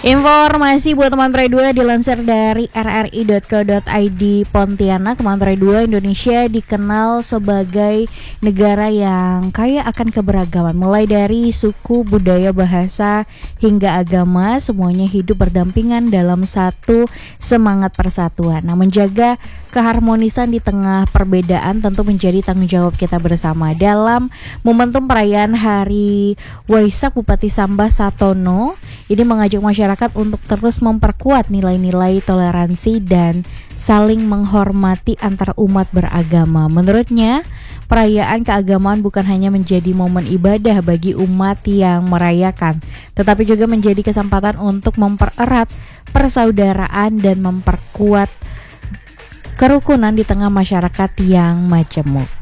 Informasi buat teman Pray 2 dilansir dari rri.co.id Pontianak. Teman Pray 2, Indonesia dikenal sebagai negara yang kaya akan keberagaman. Mulai dari suku, budaya, bahasa, hingga agama, semuanya hidup berdampingan dalam satu semangat persatuan. Nah, menjaga keharmonisan di tengah perbedaan tentu menjadi tanggung jawab kita bersama. Dalam momentum perayaan Hari Waisak, Bupati Sambas Satono ini mengajak masyarakat untuk terus memperkuat nilai-nilai toleransi dan saling menghormati antar umat beragama. Menurutnya, perayaan keagamaan bukan hanya menjadi momen ibadah bagi umat yang merayakan, tetapi juga menjadi kesempatan untuk mempererat persaudaraan dan memperkuat kerukunan di tengah masyarakat yang majemuk.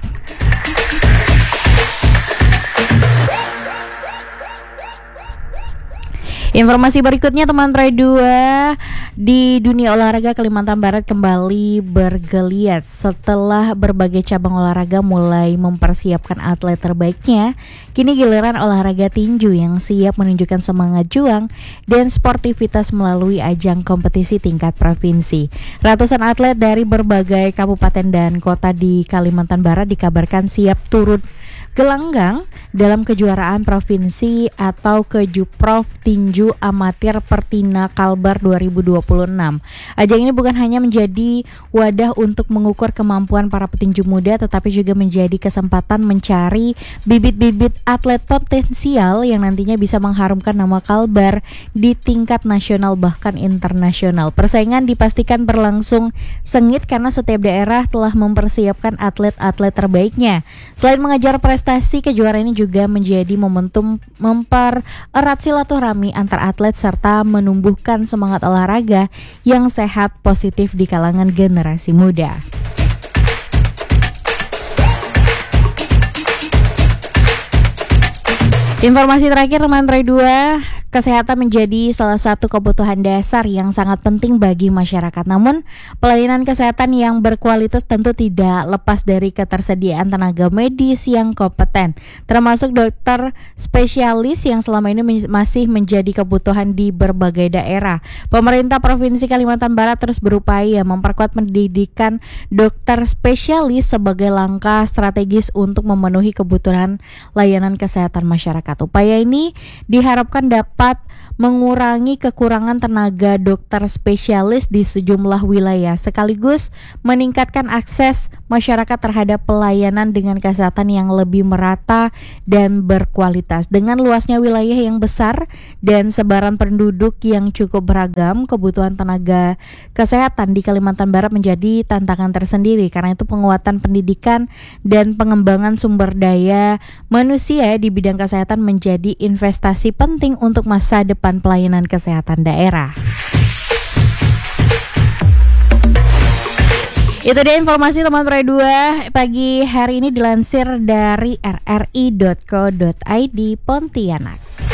Informasi berikutnya teman Pray 2, di dunia olahraga Kalimantan Barat kembali bergeliat setelah berbagai cabang olahraga mulai mempersiapkan atlet terbaiknya. Kini giliran olahraga tinju yang siap menunjukkan semangat juang dan sportivitas melalui ajang kompetisi tingkat provinsi. Ratusan atlet dari berbagai kabupaten dan kota di Kalimantan Barat dikabarkan siap turut gelanggang dalam kejuaraan provinsi atau Kejuprov Tinju Amatir Pertina Kalbar 2026. Ajang ini bukan hanya menjadi wadah untuk mengukur kemampuan para petinju muda, tetapi juga menjadi kesempatan mencari bibit-bibit atlet potensial yang nantinya bisa mengharumkan nama Kalbar di tingkat nasional bahkan internasional. Persaingan dipastikan berlangsung sengit karena setiap daerah telah mempersiapkan atlet-atlet terbaiknya. Selain mengejar prestasi, kejuaraan ini juga menjadi momentum mempererat silaturahmi antar atlet serta menumbuhkan semangat olahraga yang sehat positif di kalangan generasi muda. Informasi terakhir teman Pray 2, kesehatan menjadi salah satu kebutuhan dasar yang sangat penting bagi masyarakat. Namun, pelayanan kesehatan yang berkualitas tentu tidak lepas dari ketersediaan tenaga medis yang kompeten, termasuk dokter spesialis yang selama ini masih menjadi kebutuhan di berbagai daerah. Pemerintah Provinsi Kalimantan Barat terus berupaya memperkuat pendidikan dokter spesialis sebagai langkah strategis untuk memenuhi kebutuhan layanan kesehatan masyarakat. Upaya ini diharapkan dapat mengurangi kekurangan tenaga dokter spesialis di sejumlah wilayah, sekaligus meningkatkan akses masyarakat terhadap pelayanan dengan kesehatan yang lebih merata dan berkualitas. Dengan luasnya wilayah yang besar dan sebaran penduduk yang cukup beragam, kebutuhan tenaga kesehatan di Kalimantan Barat menjadi tantangan tersendiri. Karena itu penguatan pendidikan dan pengembangan sumber daya manusia di bidang kesehatan menjadi investasi penting untuk masa depan pelayanan kesehatan daerah. Itu dia informasi teman Pray 2 pagi hari ini dilansir dari rri.co.id Pontianak.